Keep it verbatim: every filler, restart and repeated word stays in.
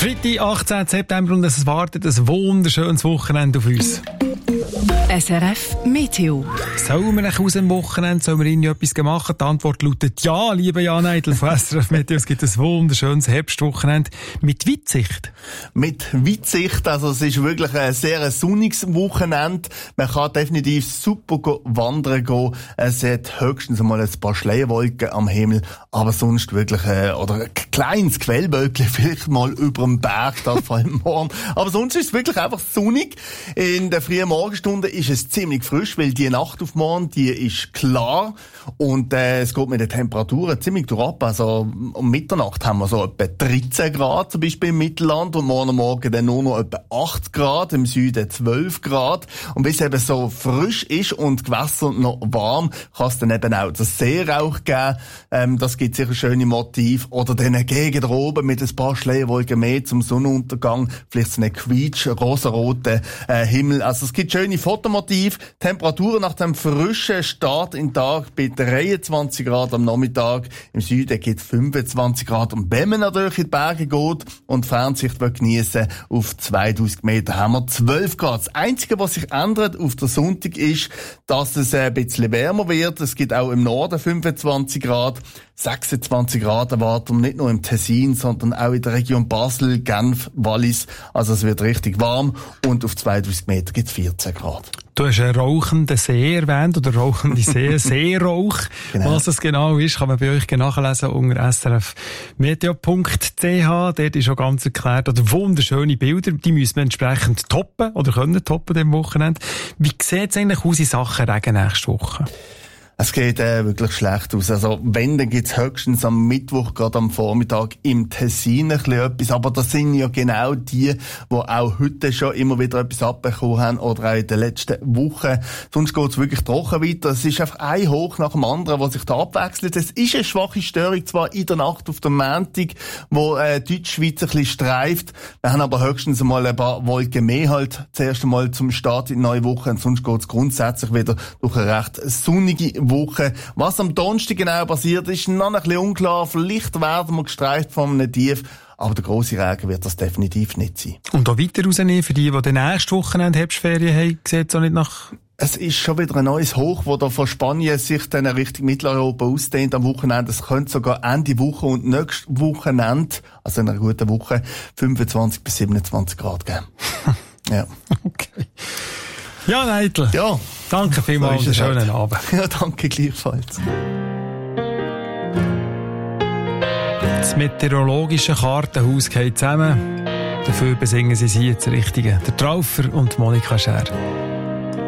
Freitag, achtzehnten September, und es wartet ein wunderschönes Wochenende auf uns. S R F Meteo. Sollen wir nach aus dem Wochenende, sollen wir Ihnen etwas machen? Die Antwort lautet ja, liebe Jan Eidl von S R F Meteo. Es gibt ein wunderschönes Herbstwochenende mit Weitsicht. Mit Weitsicht, also es ist wirklich ein sehr sonniges Wochenende. Man kann definitiv super go- wandern gehen. Es hat höchstens mal ein paar Schleierwolken am Himmel, aber sonst wirklich, äh, oder ein kleines Quellwölkchen vielleicht mal über dem Berg, das vor allem morgen. Aber sonst ist es wirklich einfach sonnig. In der frühen Morgenstunde ist es ziemlich frisch, weil die Nacht auf morgen, die ist klar und äh, es geht mit den Temperaturen ziemlich durchab. Also um Mitternacht haben wir so etwa dreizehn Grad zum Beispiel im Mittelland und morgen Morgen dann nur noch etwa acht Grad, im Süden zwölf Grad. Und weil es eben so frisch ist und Gewässer noch warm, kann es dann eben auch das Seerauch geben. Ähm, das gibt sicher schöne Motive. Oder dann eine Gegend oben mit ein paar Schleierwolken mehr zum Sonnenuntergang, vielleicht so einen quietsch rosaroten äh, Himmel. Also es gibt schöne Fotomotive. Temperaturen nach dem frischen Start in den Tag bei dreiundzwanzig Grad am Nachmittag. Im Süden gibt es fünfundzwanzig Grad. Und wenn man natürlich in die Berge geht und Fernsicht geniessen auf zweitausend Meter, haben wir zwölf Grad. Das Einzige, was sich ändert auf der Sonntag, ist, dass es ein bisschen wärmer wird. Es gibt auch im Norden fünfundzwanzig Grad. sechsundzwanzig Grad erwarten wir nicht nur im Tessin, sondern auch in der Region Basel, Genf, Wallis. Also es wird richtig warm und auf zweitausend Meter gibt es vierzehn Grad. Du hast einen rauchenden See erwähnt, oder rauchende See, Seerauch. Genau. Was das genau ist, kann man bei euch nachlesen unter s r f meteo punkt c h. Dort ist schon ganz erklärt, oder wunderschöne Bilder, die müssen wir entsprechend toppen, oder können toppen dem Wochenende. Wie sieht es eigentlich aus in Sachen Regen nächste Woche? Es geht äh, wirklich schlecht aus. Also wenn, dann gibt's höchstens am Mittwoch, gerade am Vormittag, im Tessin ein bisschen etwas. Aber das sind ja genau die, die auch heute schon immer wieder etwas abbekommen haben oder auch in den letzten Wochen. Sonst geht's wirklich trocken weiter. Es ist einfach ein Hoch nach dem anderen, was sich da abwechselt. Es ist eine schwache Störung, zwar in der Nacht auf der Montag, wo äh, Deutschschweiz ein bisschen streift. Wir haben aber höchstens mal ein paar Wolken mehr halt zuerst einmal zum Start in die neue Woche. Und sonst geht's grundsätzlich wieder durch eine recht sonnige Woche. Was am Donnerstag genau passiert, ist noch ein bisschen unklar. Vielleicht werden wir gestreift von einem Tief, aber der grosse Regen wird das definitiv nicht sein. Und auch weiter rausnehmen, für die, die den nächsten Wochenende Herbstferien haben, sieht es auch nicht nach... Es ist schon wieder ein neues Hoch, das da von Spanien sich dann Richtung Mitteleuropa ausdehnt am Wochenende. Es könnte sogar Ende Woche und nächstes Wochenende, also in einer guten Woche, fünfundzwanzig bis siebenundzwanzig Grad geben. Ja. Okay. Ja, Neidl. Ja. Danke vielmals und einen schönen halt. Abend. Ja, danke gleichfalls. Das meteorologische Kartenhaus geht zusammen. Dafür besingen sie sie jetzt Richtige. Der Traufer und Monika Schär.